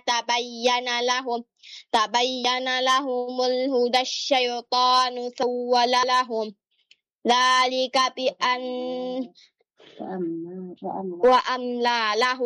تبين لهم الهدى الشيطان سول لهم ذلك بأن وأملى لهم